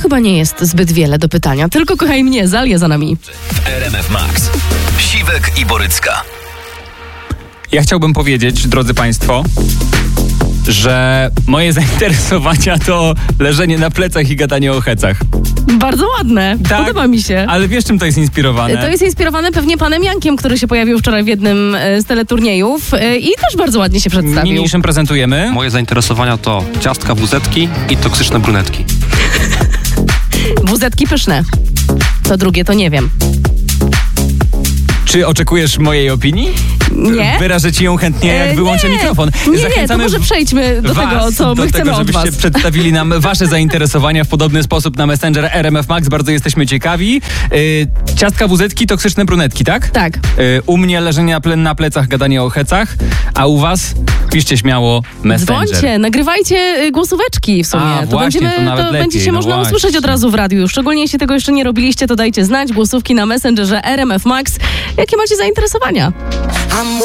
chyba nie jest zbyt wiele do pytania. Tylko kochaj mnie, Zalia za nami. W RMF Max. Siwek i Borycka. Ja chciałbym powiedzieć, drodzy Państwo, że moje zainteresowania to leżenie na plecach i gadanie o hecach. Bardzo ładne, Tak, podoba mi się. Ale wiesz, czym to jest inspirowane? To jest inspirowane pewnie panem Jankiem, który się pojawił wczoraj w jednym z teleturniejów i też bardzo ładnie się przedstawił. Niniejszym prezentujemy. Moje zainteresowania to ciastka, wuzetki i toksyczne brunetki. Wuzetki pyszne. To drugie to nie wiem. Czy oczekujesz mojej opinii? Nie? Wyrażę ci ją chętnie, jak wyłączę mikrofon. Nie, to może przejdźmy do tego, co my chcemy od was. żebyście przedstawili nam wasze zainteresowania w podobny sposób na Messenger RMF Max. Bardzo jesteśmy ciekawi. Ciastka, wuzetki, toksyczne brunetki, tak? Tak. U mnie leżenie na plecach, gadanie o hecach, a u was piszcie śmiało Messenger. Dzwońcie, nagrywajcie głosóweczki w sumie. To będzie się można usłyszeć od razu w radiu. Szczególnie jeśli tego jeszcze nie robiliście, to dajcie znać. Głosówki na Messengerze RMF Max. Jakie macie zainteresowania?